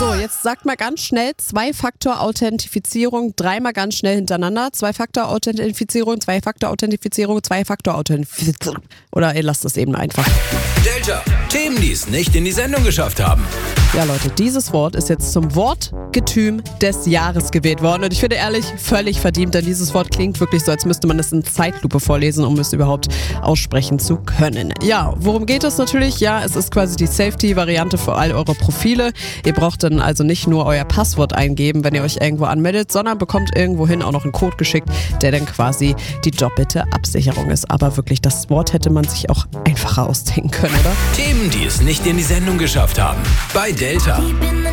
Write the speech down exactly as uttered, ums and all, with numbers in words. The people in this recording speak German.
So, jetzt sagt mal ganz schnell Zwei-Faktor-Authentifizierung, dreimal ganz schnell hintereinander. Zwei-Faktor-Authentifizierung, Zwei-Faktor-Authentifizierung, Zwei-Faktor-Authentifizierung. Oder ihr lasst es eben einfach. Delta, Themen, die es nicht in die Sendung geschafft haben. Ja, Leute, dieses Wort ist jetzt zum Wortgetüm des Jahres gewählt worden. Und ich finde ehrlich, völlig verdient, denn dieses Wort klingt wirklich so, als müsste man es in Zeitlupe vorlesen, um es überhaupt aussprechen zu können. Ja, worum geht es natürlich? Ja, es ist quasi die Safety-Variante für all eure Profile. Ihr braucht dann also nicht nur euer Passwort eingeben, wenn ihr euch irgendwo anmeldet, sondern bekommt irgendwohin auch noch einen Code geschickt, der dann quasi die doppelte Absicherung ist. Aber wirklich, das Wort hätte man sich auch einfacher ausdenken können, oder? Themen, die es nicht in die Sendung geschafft haben. Bei Delta.